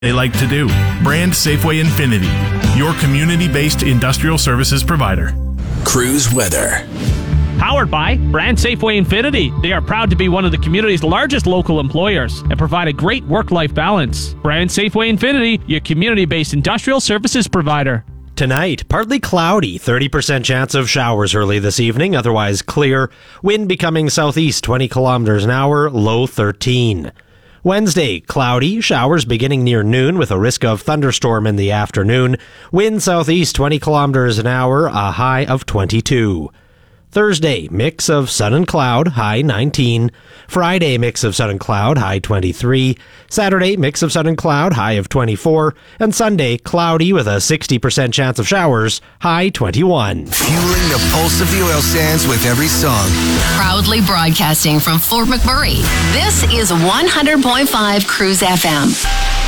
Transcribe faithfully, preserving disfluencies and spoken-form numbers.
they like to do. Brand Safeway Infinity, your community-based industrial services provider. Cruise weather. Powered by Brand Safeway Infinity. They are proud to be one of the community's largest local employers and provide a great work-life balance. Brand Safeway Infinity, your community-based industrial services provider. Tonight, partly cloudy, thirty percent chance of showers early this evening, otherwise clear. Wind becoming southeast, twenty kilometers an hour, low thirteen. Wednesday, cloudy, showers beginning near noon with a risk of thunderstorm in the afternoon. Wind southeast, twenty kilometers an hour, a high of twenty-two. Thursday, mix of sun and cloud, high nineteen. Friday, mix of sun and cloud, high twenty-three. Saturday, mix of sun and cloud, high of twenty-four. And Sunday, cloudy with a sixty percent chance of showers, high twenty-one. Fueling the pulse of the oil sands with every song. Proudly broadcasting from Fort McMurray, this is one hundred point five Cruise F M.